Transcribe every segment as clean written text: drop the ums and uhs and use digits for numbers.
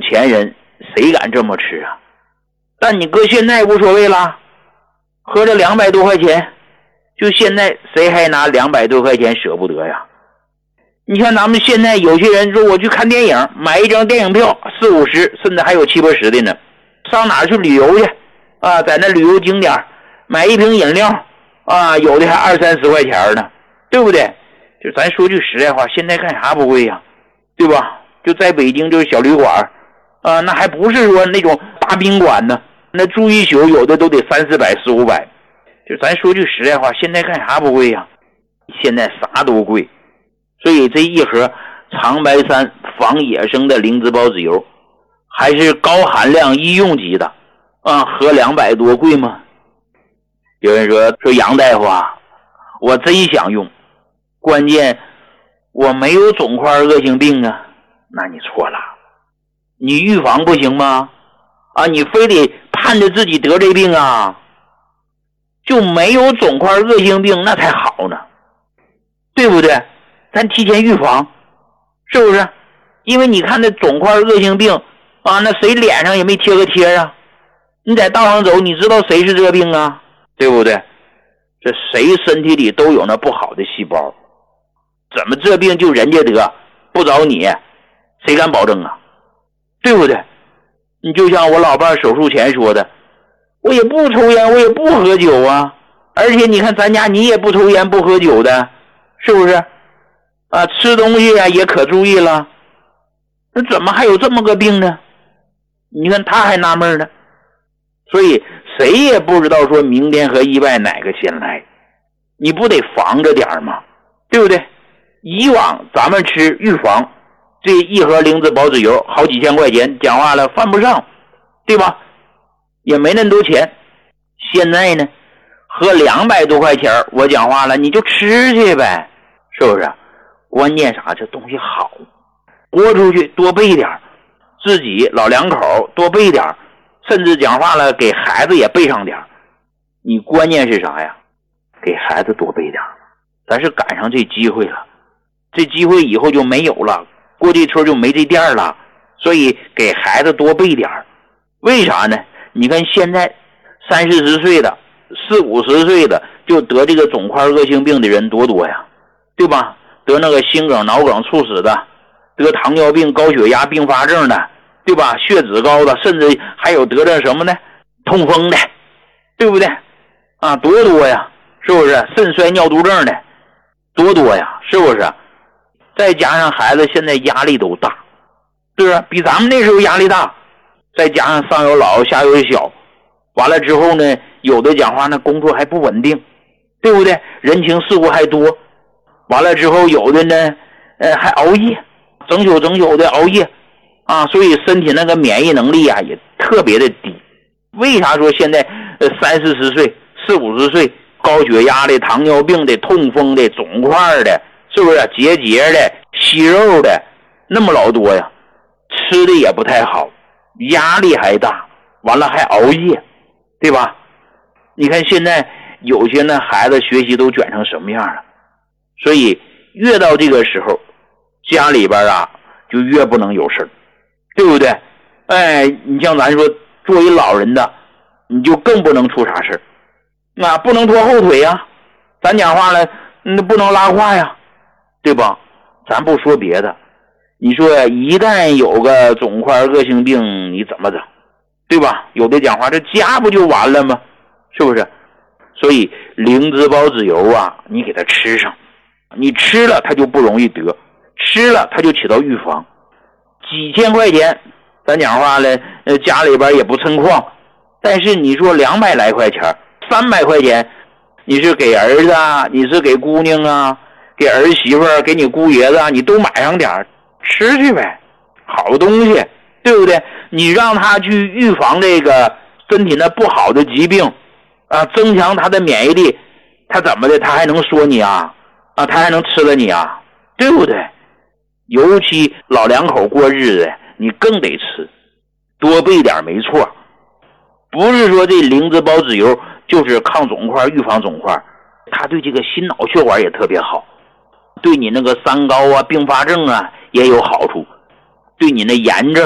钱人谁敢这么吃啊？但你搁现在无所谓了，合着200多块钱，就现在谁还拿200多块钱舍不得呀？你看咱们现在有些人说我去看电影，买一张电影票40-50，甚至还有70-80的呢。上哪儿去旅游去啊？在那旅游景点买一瓶饮料啊，有的还20-30块钱呢，对不对？就咱说句实在话，现在干啥不贵呀？对吧？就在北京就是小旅馆啊，那还不是说那种大宾馆呢，那住一宿有的都得300-400、400-500。就咱说句实在话，现在干啥不贵呀？现在啥都贵。所以这一盒长白山仿野生的灵芝孢子油，还是高含量医用级的啊，合200多贵吗？有人说杨大夫啊，我真想用，关键我没有肿块恶性病啊。那你错了，你预防不行吗？啊，你非得盼着自己得这病啊？就没有肿块恶性病那才好呢，对不对？咱提前预防，是不是？因为你看那肿块恶性病啊，那谁脸上也没贴个贴啊？你在道上走，你知道谁是这病啊？对不对？这谁身体里都有那不好的细胞，怎么这病就人家得，不找你，谁敢保证啊？对不对？你就像我老伴手术前说的，我也不抽烟，我也不喝酒啊，而且你看咱家你也不抽烟不喝酒的，是不是啊？吃东西啊也可注意了，那怎么还有这么个病呢？你看他还纳闷呢。所以谁也不知道说明天和意外哪个先来，你不得防着点吗？对不对？以往咱们吃预防，这一盒灵芝孢子油好几千块钱，讲话了犯不上，对吧？也没那么多钱。现在呢，合200多块钱，我讲话了，你就吃去呗，是不是？关键啥？这东西好，拨出去多备点，自己老两口多备点，甚至讲话了给孩子也备上点。你关键是啥呀？给孩子多备点，咱是赶上这机会了，这机会以后就没有了，过这村就没这店了，所以给孩子多备点。为啥呢？你看现在30-40岁的40-50岁的就得这个肿块恶性病的人多多呀，对吧？得那个心梗脑梗猝死的，得糖尿病高血压并发症的，对吧？血脂高的，甚至还有得这什么呢？痛风的，对不对啊？多多呀，是不是？肾衰尿毒症的多多呀，是不是？再加上孩子现在压力都大，是不是？比咱们那时候压力大，再加上上有老下有小，完了之后呢，有的讲话呢工作还不稳定，对不对？人情世故还多，完了之后有的呢还熬夜，整宿的熬夜啊，所以身体那个免疫能力啊也特别的低。为啥说现在30-40岁40-50岁高血压的、糖尿病的、痛风的、肿块的，是不是结节的、息肉的那么老多呀？吃的也不太好，压力还大，完了还熬夜，对吧？你看现在有些呢孩子学习都卷成什么样了，所以越到这个时候家里边啊就越不能有事，对不对？哎，你像咱说作为老人的，你就更不能出啥事，那不能拖后腿呀，咱讲话了那不能拉胯呀，对吧？咱不说别的，你说一旦有个肿块恶性病你怎么整，对吧？有的讲话这家不就完了吗？是不是？所以灵芝孢子油啊，你给它吃上，你吃了它就不容易得，吃了它就起到预防。几千块钱咱讲话了家里边也不称况，但是你说200来块钱300块钱，你是给儿子啊，你是给姑娘啊，给儿媳妇给你姑爷子啊，你都买上点吃去呗，好东西，对不对？你让他去预防这个身体那不好的疾病啊，增强他的免疫力，他怎么的他还能说你啊？他还能吃了你啊？对不对？尤其老两口过日子你更得吃，多备点没错。不是说这灵芝孢子油就是抗肿块预防肿块，它对这个心脑血管也特别好，对你那个三高啊并发症啊也有好处，对你那炎症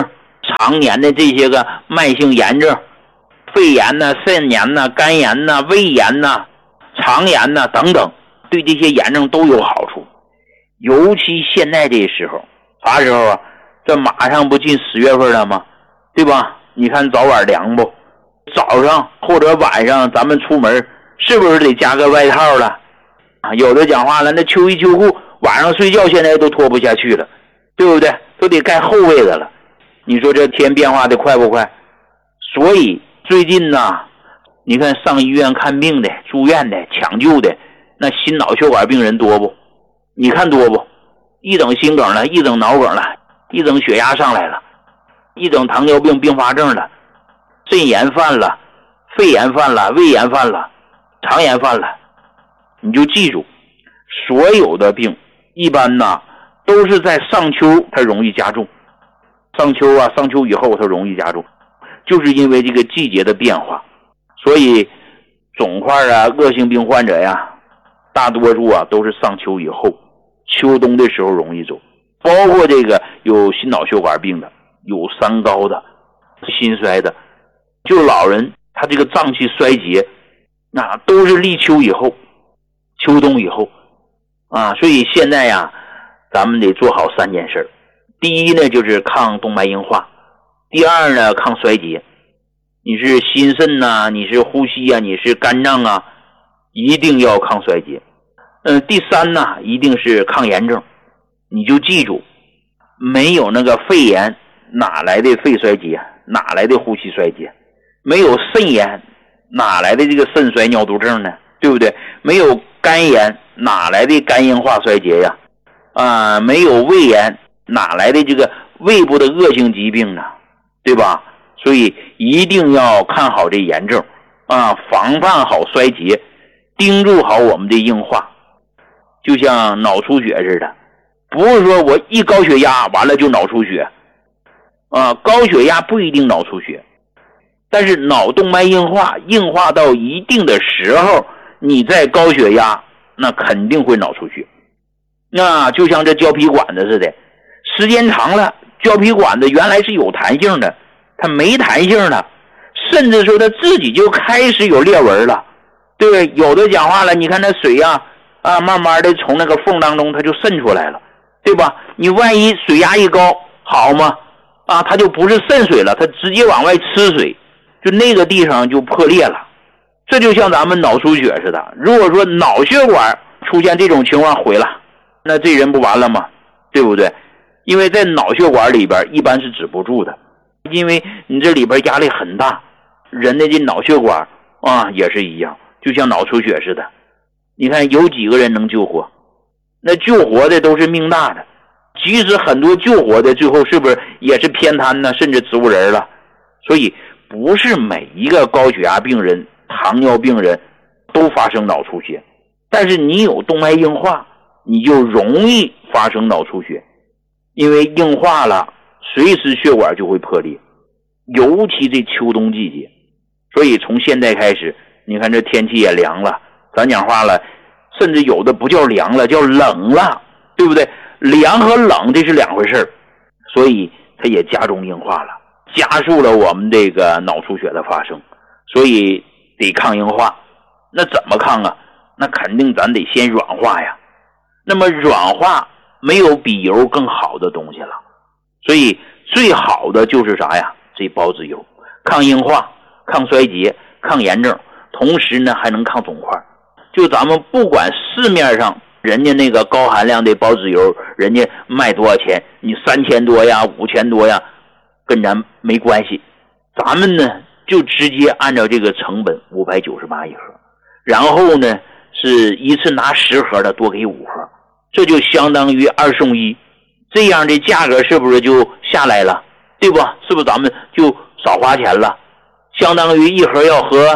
常年的这些个慢性炎症，肺炎呐、肾炎呐、肝炎呐、胃炎呐、肠炎呐等等，对这些炎症都有好处。尤其现在这时候，啥时候啊？这马上不进10月份了吗？对吧？你看早晚凉不？早上或者晚上咱们出门是不是得加个外套了啊？有的讲话了，那秋衣秋裤晚上睡觉现在都脱不下去了，对不对？都得盖厚被子了。你说这天变化的快不快？所以最近呢，你看上医院看病的、住院的、抢救的，那心脑血管病人多不？你看多不？一整心梗了，一整脑梗了，一整血压上来了，一整糖尿病并发症了，肾炎犯了，肺炎犯了，胃炎犯了，肠炎犯了。你就记住，所有的病一般呢都是在上秋它容易加重，上秋以后它容易加重，就是因为这个季节的变化。所以肿块啊、恶性病患者呀，大多数啊都是上秋以后，秋冬的时候容易走。包括这个有心脑血管病的，有三高的，心衰的，就老人他这个脏器衰竭，那都是立秋以后、秋冬以后啊。所以现在呀，咱们得做好3件事。第一呢，就是抗动脉硬化；第二呢，抗衰竭。你是心肾呐，你是呼吸啊，你是肝脏啊，一定要抗衰竭。第三呢，一定是抗炎症。你就记住，没有那个肺炎，哪来的肺衰竭？哪来的呼吸衰竭？没有肾炎，哪来的这个肾衰尿毒症呢？对不对？没有肝炎，哪来的肝硬化衰竭呀？没有胃炎，哪来的这个胃部的恶性疾病呢？对吧？所以一定要看好这炎症啊，防范好衰竭，盯住好我们的硬化。就像脑出血似的，不是说我一高血压完了就脑出血啊，高血压不一定脑出血，但是脑动脉硬化到一定的时候，你再高血压，那肯定会脑出血。那就像这胶皮管子似的，时间长了，胶皮管子原来是有弹性的，它没弹性了，甚至说它自己就开始有裂纹了，对不对？有的讲话了，你看那水慢慢的从那个缝当中它就渗出来了，对吧？你万一水压一高，好吗？它就不是渗水了，它直接往外吃水，就那个地方就破裂了。这就像咱们脑出血似的，如果说脑血管出现这种情况毁了，那这人不完了吗？对不对？因为在脑血管里边一般是止不住的，因为你这里边压力很大，人的这脑血管也是一样，就像脑出血似的。你看有几个人能救活？那救活的都是命大的，即使很多救活的最后是不是也是偏瘫呢，甚至植物人了？所以不是每一个高血压病人、糖尿病人都发生脑出血，但是你有动脉硬化，你就容易发生脑出血，因为硬化了，随时血管就会破裂，尤其这秋冬季节。所以从现在开始，你看这天气也凉了，咱讲话了，甚至有的不叫凉了，叫冷了，对不对？凉和冷这是两回事，所以它也加重硬化了，加速了我们这个脑出血的发生，所以得抗硬化。那怎么抗啊？那肯定咱得先软化呀。那么软化没有比油更好的东西了，所以最好的就是啥呀？这孢子油，抗硬化、抗衰竭、抗炎症，同时呢还能抗肿块。就咱们不管市面上人家那个高含量的孢子油，人家卖多少钱，你3000多呀、5000多呀，跟咱没关系。咱们呢就直接按照这个成本598一盒，然后呢是一次拿10盒的，多给5盒，这就相当于2送1，这样的价格是不是就下来了？对吧？是不是咱们就少花钱了？相当于一盒要合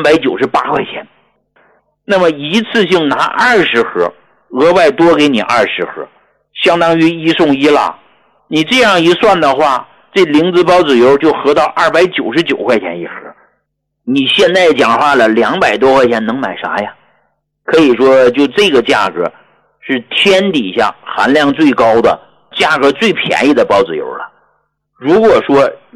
398块钱。那么一次性拿20盒，额外多给你20盒，相当于1送1了。你这样一算的话，这灵芝孢子油就合到299块钱一盒。你现在讲话了，200多块钱能买啥呀？可以说就这个价格是天底下含量最高的、价格最便宜的孢子油了。 如果说